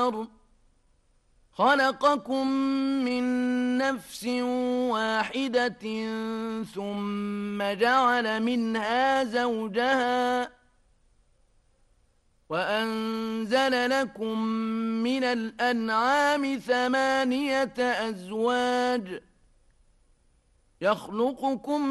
بشر خلقكم من نفس واحدة ثم جعل منها زوجها وأنزل لكم من الأنعام 8 أزواج يخلقكم